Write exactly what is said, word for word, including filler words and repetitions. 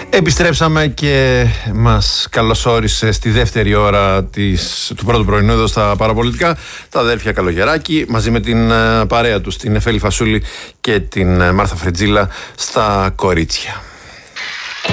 Επιστρέψαμε και μας καλωσόρισε στη δεύτερη ώρα της, του πρώτου πρωινού εδώ στα Παραπολιτικά τα αδέρφια Καλογεράκη μαζί με την παρέα τους, την Εφέλη Φασούλη και την Μάρθα Φρετζίλα στα Κορίτσια.